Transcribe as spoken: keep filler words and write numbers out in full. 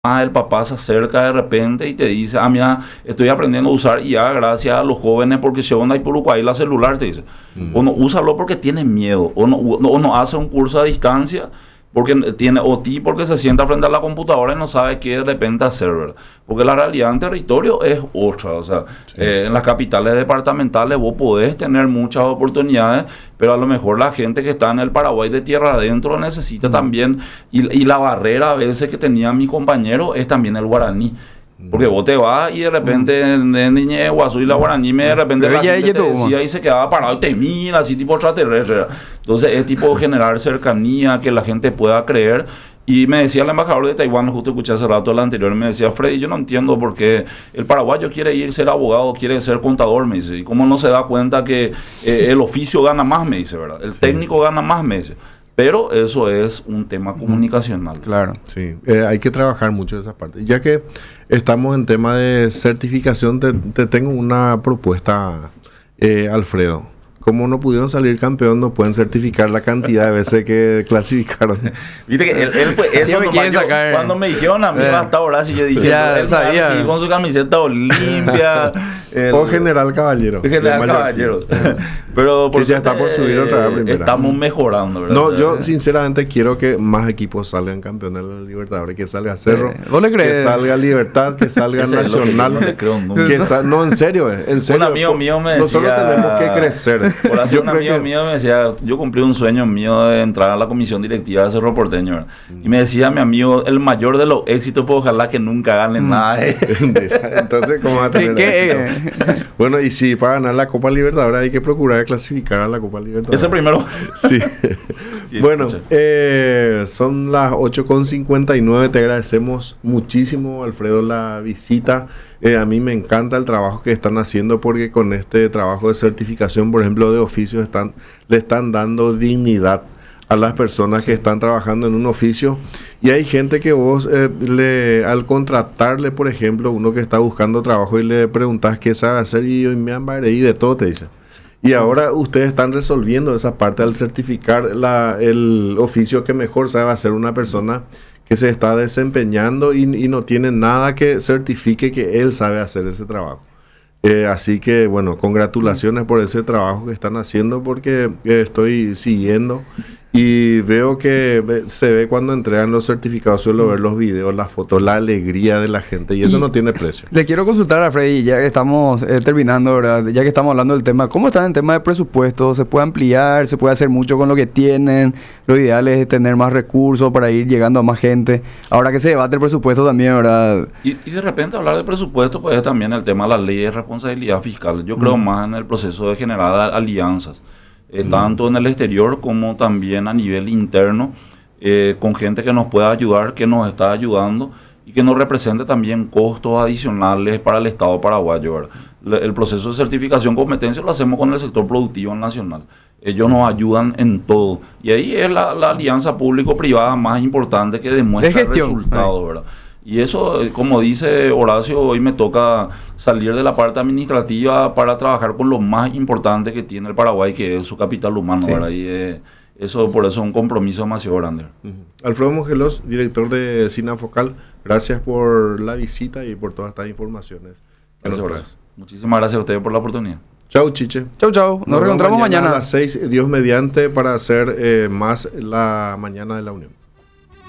Ah, el papá se acerca de repente y te dice, ah, mira, estoy aprendiendo a usar I A gracias a los jóvenes porque se van a ir por ahí la celular, te dice. Ujú. O no, úsalo porque tiene miedo, o no, o no, o no hace un curso a distancia porque tiene, o ti porque se sienta frente a la computadora y no sabe qué de repente hacer, ¿verdad? Porque la realidad en territorio es otra, o sea, Sí. eh, en las capitales departamentales vos podés tener muchas oportunidades, pero a lo mejor la gente que está en el Paraguay de tierra adentro necesita también, y, y la barrera a veces que tenía mi compañero es también el guaraní. Porque vos te vas y de repente en en Niñez, Guazú y la Guaraní, me de repente Pero la ya- gente ya te tuvo, decía y se quedaba parado y te mira así tipo extraterrestre. Entonces es tipo generar cercanía, que la gente pueda creer. Y me decía el embajador de Taiwán, justo escuché hace rato el anterior, me decía, Freddy, yo no entiendo por qué el paraguayo quiere ir a ser abogado, quiere ser contador, me dice. Y cómo no se da cuenta que eh, el oficio gana más, me dice, ¿verdad? El Sí. técnico gana más, me dice. Pero eso es un tema comunicacional. Claro. Sí, eh, hay que trabajar mucho esa parte. Ya que estamos en tema de certificación, te, te tengo una propuesta, eh, Alfredo. Como no pudieron salir campeón, no pueden certificar la cantidad de veces que clasificaron. Viste que él, él pues, eso Siempre nomás quiere yo- sacar. cuando me dijeron a mí Eh. hasta ahora, si yo dije, Ya, él me va a sabía. recibir con su camiseta Olimpia. el- O General Caballero. el General de Mallorquín. Caballero. Pero Que ya está por suerte, subir otra vez a eh, primera. Estamos mejorando, ¿verdad? No, yo sinceramente quiero que más equipos salgan campeones de la Libertadores, que salga Cerro, Eh, ¿vos le que crees? salga Libertad, que salga Ese es lo que yo Nacional. no le creo nunca. que sa- no, en serio, eh, en serio. Un amigo mío me Nosotros decía- tenemos que crecer. Por así Yo un creo amigo que- mío me decía, yo cumplí un sueño mío de entrar a la comisión directiva de Cerro Porteño, ¿verdad? Mm. Y me decía mi amigo, el mayor de los éxitos, pues ojalá que nunca ganen nada. eh. Entonces, ¿cómo va a ¿Qué, tener qué, éxito? eh? Bueno, y si para ganar la Copa Libertadores hay que procurar clasificar a la Copa Libertadores. Ese primero. Sí. Bien, Bueno, muchas. eh, son las ocho con cincuenta y nueve. Te agradecemos muchísimo, Alfredo, la visita. Eh, a mí me encanta el trabajo que están haciendo porque con este trabajo de certificación, por ejemplo, de oficios, están, le están dando dignidad a las personas que están trabajando en un oficio. Y hay gente que vos, eh, le, al contratarle, por ejemplo, uno que está buscando trabajo y le preguntas qué sabe hacer y hoy me han y de todo te dice. Y ahora ustedes están resolviendo esa parte al certificar la, el oficio que mejor sabe hacer una persona que se está desempeñando y, y no tiene nada que certifique que él sabe hacer ese trabajo. Eh, así que, bueno, congratulaciones por ese trabajo que están haciendo porque eh, estoy siguiendo y veo que ve- se ve cuando entregan los certificados, suelo ver los videos, las fotos, la alegría de la gente y eso Y- no tiene precio. Le quiero consultar a Freddy, ya que estamos eh, terminando, ¿verdad? Ya que estamos hablando del tema, ¿cómo están en tema de presupuesto? ¿Se puede ampliar? ¿Se puede hacer mucho con lo que tienen? Lo ideal es tener más recursos para ir llegando a más gente. Ahora que se debate el presupuesto también, ¿verdad? Y, y de repente hablar de presupuesto, pues es también el tema de la ley de responsabilidad fiscal. Yo creo más en el proceso de generar a- alianzas, eh, tanto en el exterior como también a nivel interno, eh, con gente que nos pueda ayudar, que nos está ayudando y que nos represente también costos adicionales para el Estado paraguayo, ¿verdad? Le- El proceso de certificación competencia lo hacemos con el sector productivo nacional. Ellos nos ayudan en todo. Y ahí es la, la alianza público-privada más importante que demuestra De gestión. resultados, ¿verdad? Y eso, eh, como dice Horacio, hoy me toca salir de la parte administrativa para trabajar con lo más importante que tiene el Paraguay, que es su capital humano, Sí. ¿verdad? Y eh, eso, por eso es un compromiso demasiado grande. Ujú. Alfredo Mongelos, director de Sinafocal, gracias por la visita y por todas estas informaciones que nos Gracias, traes. Horacio. Muchísimas gracias a ustedes por la oportunidad. Chau, Chiche. Chau, chau. Nos, vemos reencontramos mañana. a las seis, Dios mediante, para hacer eh, más la mañana de la Unión.